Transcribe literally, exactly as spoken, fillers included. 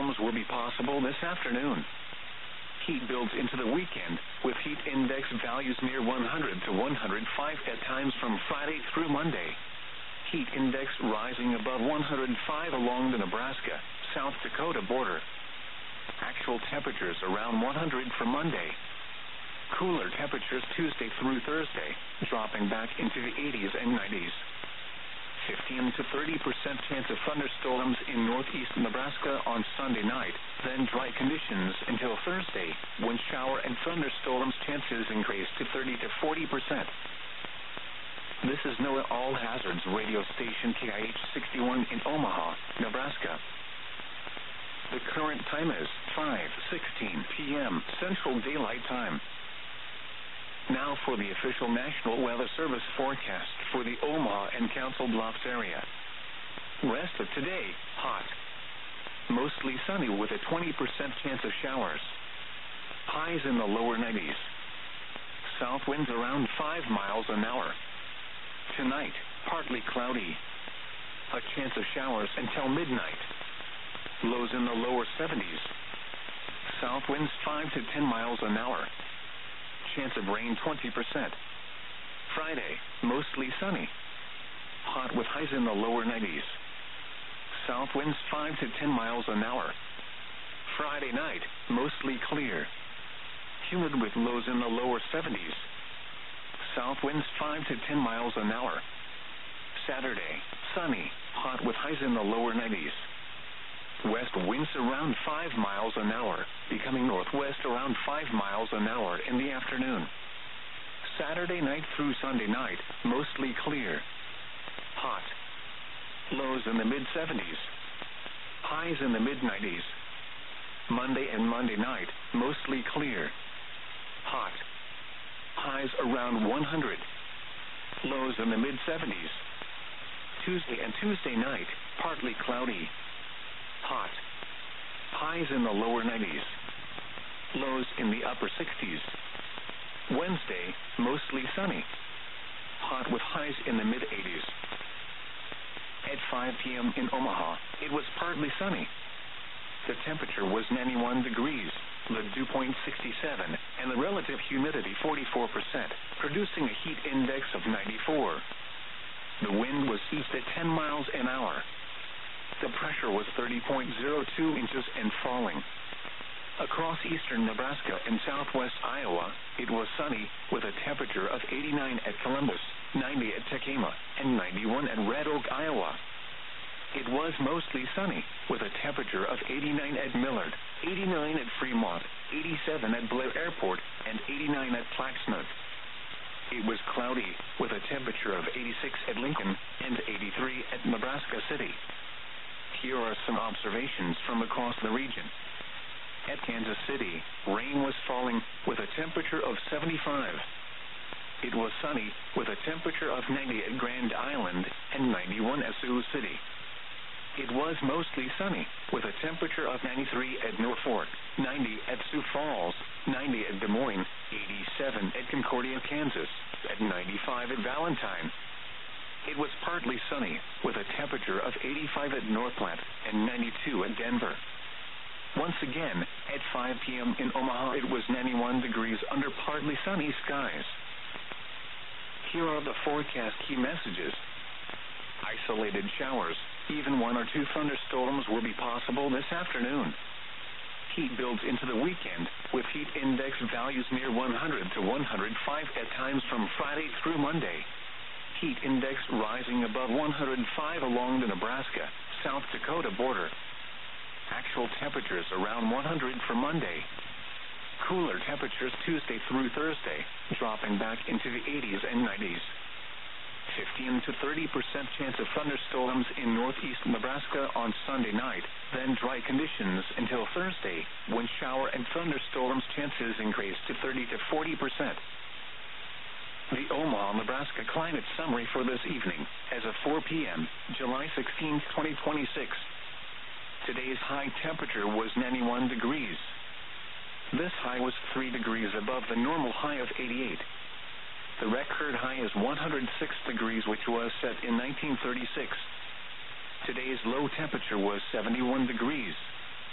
thunderstorms will be possible this afternoon. Heat builds into the weekend, with heat index values near one hundred to one hundred five at times from Friday through Monday. Heat index rising above one hundred five along the Nebraska-South Dakota border. Actual temperatures around one hundred for Monday. Cooler temperatures Tuesday through Thursday, dropping back into the eighties and nineties. fifteen to thirty percent chance of thunderstorms in northeast Nebraska on Sunday night, then dry conditions until Thursday, when shower and thunderstorms chances increase to thirty to forty percent. This is NOAA All Hazards radio station K I H sixty-one in Omaha, Nebraska. The current time is five sixteen p.m. Central Daylight Time. Now for the official National Weather Service forecast for the Omaha and Council Bluffs area. Rest of today, hot. Mostly sunny with a twenty percent chance of showers. Highs in the lower nineties. South winds around five miles an hour. Tonight, partly cloudy. A chance of showers until midnight. Lows in the lower seventies. South winds five to ten miles an hour. Chance of rain twenty percent. Friday, mostly sunny. Hot with highs in the lower nineties. South winds five to ten miles an hour. Friday night, mostly clear. Humid with lows in the lower seventies. South winds five to ten miles an hour. Saturday, sunny, hot with highs in the lower nineties. West winds around five miles an hour, becoming northwest around five miles an hour in the afternoon. Saturday night through Sunday night, mostly clear. Hot. Lows in the mid seventies. Highs in the mid nineties. Monday and Monday night, mostly clear. Hot. Highs around one hundred. Lows in the mid seventies. Tuesday and Tuesday night, partly cloudy. Hot. Highs in the lower nineties. Lows in the upper sixties. Wednesday, mostly sunny. Hot with highs in the mid eighties. At five p.m. in Omaha, it was partly sunny. The temperature was ninety-one degrees, the dew point sixty-seven, and the relative humidity forty-four percent, producing a heat index of ninety-four. The wind was east at ten miles an hour. The pressure was thirty point zero two inches and falling. Across eastern Nebraska and southwest Iowa, it was sunny with a temperature of eighty-nine at Columbus, ninety at Tekema, and ninety-one at Red Oak, Iowa. It was mostly sunny with a temperature of eighty-nine at Millard, eighty-nine at Fremont, eighty-seven at Blair Airport, and eighty-nine at Plaxmouth. It was cloudy with a temperature of eighty-six at Lincoln and eighty-three at Nebraska City. Here are some observations from across the region. At Kansas City, rain was falling with a temperature of seventy-five. It was sunny with a temperature of ninety at Grand Island and ninety-one at Sioux City. It was mostly sunny with a temperature of ninety-three at Norfolk, ninety at Sioux Falls, ninety at Des Moines, eighty-seven at Concordia, Kansas, at ninety-five at Valentine. It was partly sunny with a temperature of eighty-five at Northplant and ninety-two at Denver. Once again, at five p.m. in Omaha, it was ninety-one degrees under partly sunny skies. Here are the forecast key messages. Isolated showers, even one or two thunderstorms will be possible this afternoon. Heat builds into the weekend, with heat index values near one hundred to one hundred five at times from Friday through Monday. Heat index rising above one hundred five along the Nebraska-South Dakota border. Actual temperatures around one hundred for Monday. Cooler temperatures Tuesday through Thursday, dropping back into the eighties and nineties. fifteen to thirty percent chance of thunderstorms in northeast Nebraska on Sunday night, then dry conditions until Thursday, when shower and thunderstorms chances increase to thirty to forty percent. The Omaha, Nebraska climate summary for this evening, as of four p.m., July sixteenth, twenty twenty-six. Today's high temperature was ninety-one degrees. This high was three degrees above the normal high of eighty-eight. The record high is one hundred six degrees, which was set in nineteen thirty-six. Today's low temperature was seventy-one degrees.